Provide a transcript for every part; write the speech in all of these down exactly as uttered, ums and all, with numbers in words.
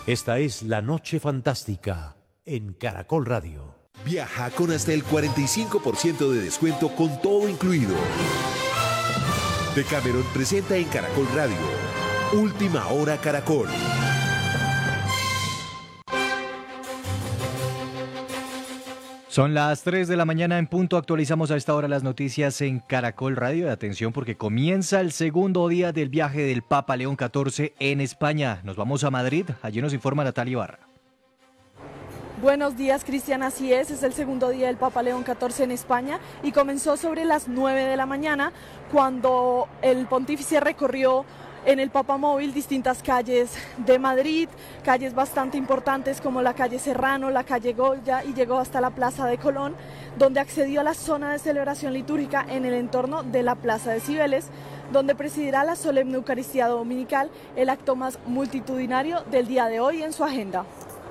Esta es La Noche Fantástica en Caracol Radio. Viaja con hasta el cuarenta y cinco por ciento de descuento con todo incluido. Decameron presenta en Caracol Radio Última Hora Caracol. Son las tres de la mañana en punto. Actualizamos a esta hora las noticias en Caracol Radio. Atención porque comienza el segundo día del viaje del Papa León catorce en España. Nos vamos a Madrid. Allí nos informa Natalia Ibarra. Buenos días, Cristian. Así es, es el segundo día del Papa León catorce en España y comenzó sobre las nueve de la mañana cuando el pontífice recorrió en el Papamóvil distintas calles de Madrid, calles bastante importantes como la calle Serrano, la calle Goya y llegó hasta la Plaza de Colón, donde accedió a la zona de celebración litúrgica en el entorno de la Plaza de Cibeles, donde presidirá la solemne Eucaristía Dominical, el acto más multitudinario del día de hoy en su agenda.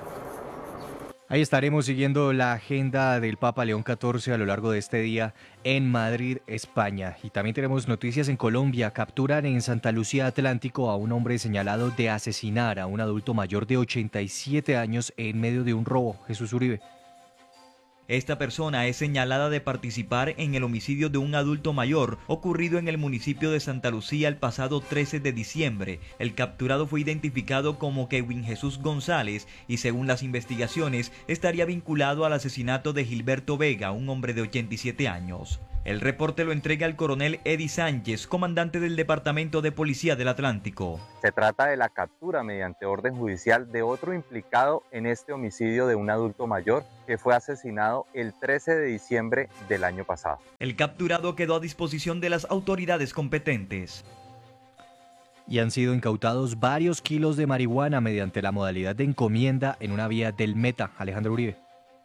Ahí estaremos siguiendo la agenda del Papa León catorce a lo largo de este día en Madrid, España. Y también tenemos noticias en Colombia. Capturan en Santa Lucía Atlántico a un hombre señalado de asesinar a un adulto mayor de ochenta y siete años en medio de un robo. Jesús Uribe. Esta persona es señalada de participar en el homicidio de un adulto mayor ocurrido en el municipio de Santa Lucía el pasado trece de diciembre. El capturado fue identificado como Kevin Jesús González y según las investigaciones estaría vinculado al asesinato de Gilberto Vega, un hombre de ochenta y siete años. El reporte lo entrega el coronel Eddie Sánchez, comandante del Departamento de Policía del Atlántico. Se trata de la captura mediante orden judicial de otro implicado en este homicidio de un adulto mayor que fue asesinado el trece de diciembre del año pasado. El capturado quedó a disposición de las autoridades competentes. Y han sido incautados varios kilos de marihuana mediante la modalidad de encomienda en una vía del Meta. Alejandro Uribe.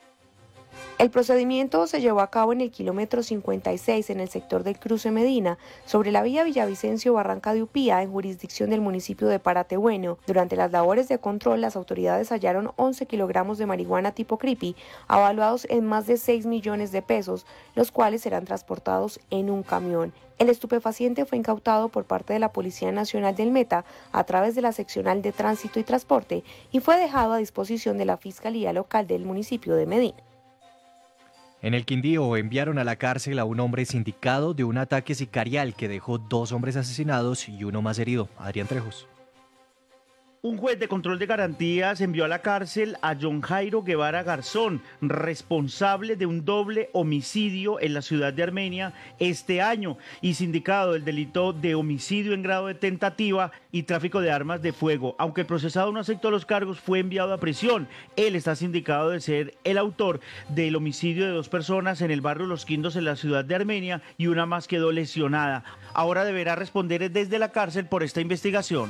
El procedimiento se llevó a cabo en el kilómetro cincuenta y seis en el sector del Cruce Medina, sobre la vía Villavicencio-Barranca de Upía, en jurisdicción del municipio de Paratebueno. Durante las labores de control, las autoridades hallaron once kilogramos de marihuana tipo creepy, avaluados en más de seis millones de pesos, los cuales serán transportados en un camión. El estupefaciente fue incautado por parte de la Policía Nacional del Meta a través de la Seccional de Tránsito y Transporte y fue dejado a disposición de la Fiscalía Local del municipio de Medina. En el Quindío enviaron a la cárcel a un hombre sindicado de un ataque sicarial que dejó dos hombres asesinados y uno más herido. Adrián Trejos. Un juez de control de garantías envió a la cárcel a John Jairo Guevara Garzón, responsable de un doble homicidio en la ciudad de Armenia este año y sindicado del delito de homicidio en grado de tentativa y tráfico de armas de fuego. Aunque el procesado no aceptó los cargos, fue enviado a prisión. Él está sindicado de ser el autor del homicidio de dos personas en el barrio Los Quindos en la ciudad de Armenia y una más quedó lesionada. Ahora deberá responder desde la cárcel por esta investigación.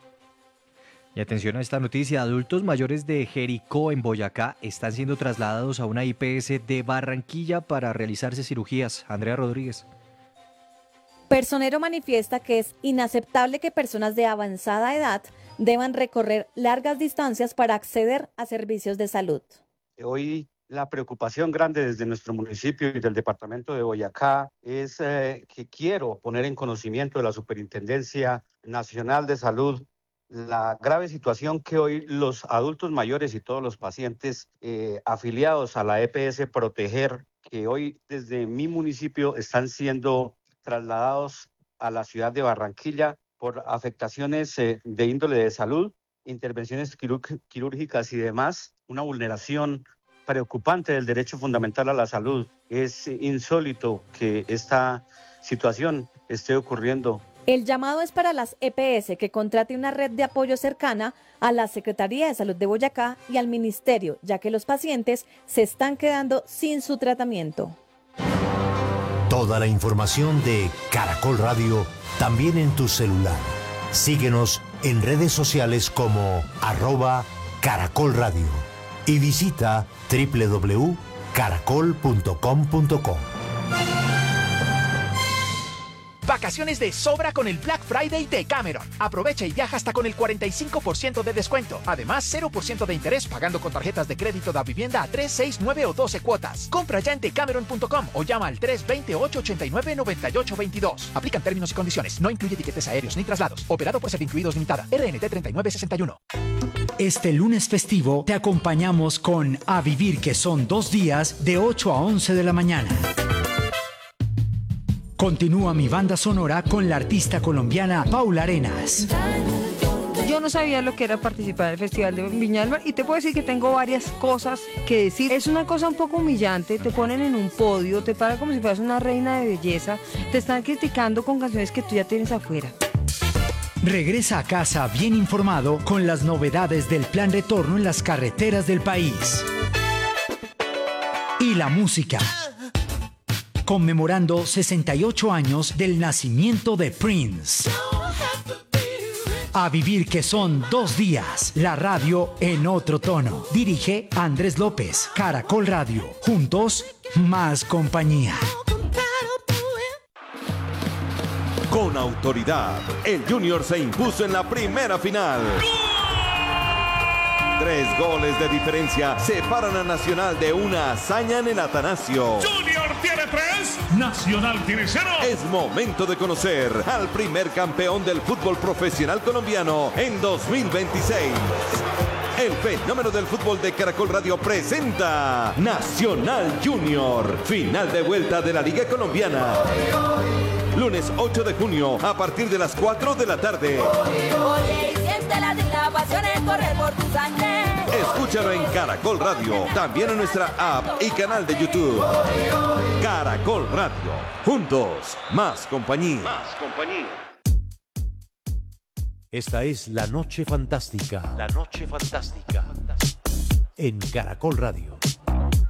Y atención a esta noticia, adultos mayores de Jericó en Boyacá están siendo trasladados a una I P S de Barranquilla para realizarse cirugías. Andrea Rodríguez. Personero manifiesta que es inaceptable que personas de avanzada edad deban recorrer largas distancias para acceder a servicios de salud. Hoy la preocupación grande desde nuestro municipio y del departamento de Boyacá es eh, que quiero poner en conocimiento de la Superintendencia Nacional de Salud la grave situación que hoy los adultos mayores y todos los pacientes eh, afiliados a la E P S Proteger, que hoy desde mi municipio están siendo trasladados a la ciudad de Barranquilla por afectaciones eh, de índole de salud, intervenciones quirú- quirúrgicas y demás, una vulneración preocupante del derecho fundamental a la salud. Es insólito que esta situación esté ocurriendo. El llamado es para las E P S que contrate una red de apoyo cercana a la Secretaría de Salud de Boyacá y al Ministerio, ya que los pacientes se están quedando sin su tratamiento. Toda la información de Caracol Radio también en tu celular. Síguenos en redes sociales como arroba Caracol Radio y visita doble u doble u doble u punto caracol punto com punto co. Vacaciones de sobra con el Black Friday de Cameron. Aprovecha y viaja hasta con el cuarenta y cinco por ciento de descuento. Además, cero por ciento de interés pagando con tarjetas de crédito de vivienda a tres, seis, nueve o doce cuotas. Compra ya en decameron punto com o llama al tres dos cero, ocho ocho nueve, nueve ocho dos dos. Aplican términos y condiciones. No incluye tiquetes aéreos ni traslados. Operado por Servincluidos Limitada. R N T treinta y nueve sesenta y uno. Este lunes festivo te acompañamos con A Vivir, que son dos días de ocho a once de la mañana. Continúa mi banda sonora con la artista colombiana Paula Arenas. Yo no sabía lo que era participar en el Festival de Viña del Mar y te puedo decir que tengo varias cosas que decir. Es una cosa un poco humillante, te ponen en un podio, te paran como si fueras una reina de belleza, te están criticando con canciones que tú ya tienes afuera. Regresa a casa bien informado con las novedades del plan retorno en las carreteras del país. Y la música. Conmemorando sesenta y ocho años del nacimiento de Prince. A Vivir, que son dos días. La radio en otro tono. Dirige Andrés López. Caracol Radio. Juntos, más compañía. Con autoridad, el Junior se impuso en la primera final. Tres goles de diferencia separan a Nacional de una hazaña en el Atanasio. Junior tiene tres, Nacional tiene cero. Es momento de conocer al primer campeón del fútbol profesional colombiano en dos mil veintiséis. El fenómeno del fútbol de Caracol Radio presenta Nacional Junior, final de vuelta de la Liga Colombiana. Lunes ocho de junio a partir de las cuatro de la tarde. Escúchalo en Caracol Radio, también en nuestra app y canal de YouTube. Caracol Radio, juntos, más compañía. Más compañía. Esta es La Noche Fantástica. La Noche Fantástica. En Caracol Radio.